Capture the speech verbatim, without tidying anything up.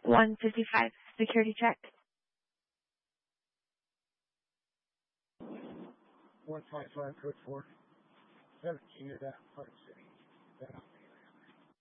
one fifty-five, security check. one five five, code four, seventeen of that Park City. That